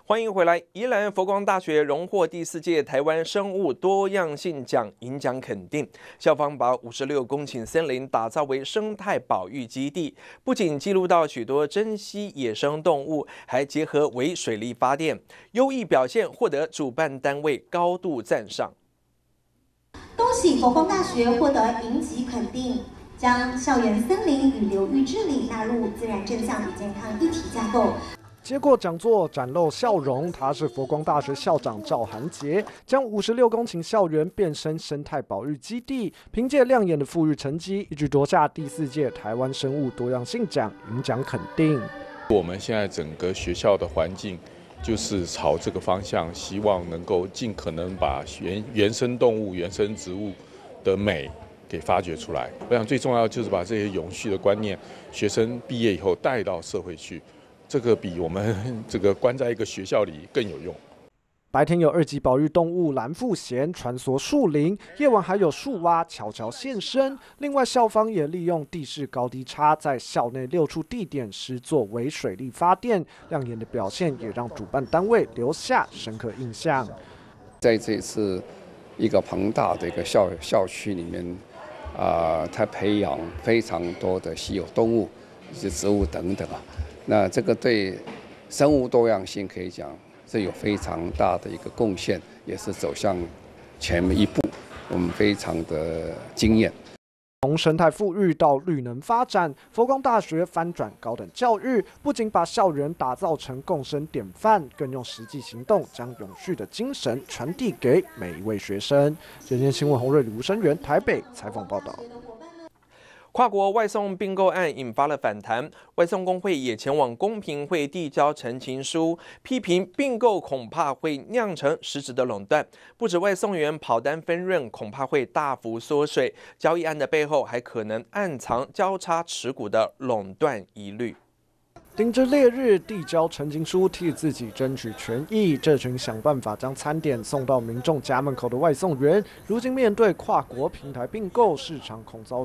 欢迎回来！宜兰佛光大学荣获第4届台湾生物多样性奖，银奖肯定。校方把56公顷森林打造为生态保育基地，不仅记录到许多珍稀野生动物，还结合微水力发电，优异表现获得主办单位高度赞赏。 恭喜佛光大学获得银级肯定，将校园森林与流域治理纳入自然正向与健康一体架构。 接过讲座，展露笑容。他是佛光大学校长赵涵杰，将56公顷校园变身生态保育基地，凭借亮眼的富裕成绩，一举夺下第4届台湾生物多样性奖，银奖肯定。 我们现在整个学校的环境就是朝这个方向，希望能够尽可能把原生动物、原生植物的美给发掘出来。我想最重要就是把这些永续的观念，学生毕业以后带到社会去。 这个比我们这个关在一个学校里更有用。 白天有2级保育动物蓝腹鹇穿梭树林，夜晚还有树蛙悄悄现身。另外，校方也利用地势高低差，在校内6处地点施作微水力发电，亮眼的表现也让主办单位留下深刻印象。 在这次一个庞大的一个校区里面，它培养非常多的稀有动物、一些植物等等啊。 那这个对生物多样性可以讲是有非常大的一个贡献，也是走向前面一步，我们非常的惊艳。 从生态富裕到绿能发展，佛光大学翻转高等教育，不仅把校园打造成共生典范，更用实际行动将永续的精神传递给每一位学生。今天新闻洪瑞李吴生源台北采访报道。 跨国外送并购案引发了反弹，外送工会也前往公平会递交陈情书，批评并购恐怕会酿成实质的垄断。不止外送员跑单分润恐怕会大幅缩水，交易案的背后还可能暗藏交叉持股的垄断疑虑。 顶着烈日递交陈情书，替自己争取权益。这群想办法将餐点送到民众家门口的外送员，如今面对跨国平台并购，市场恐遭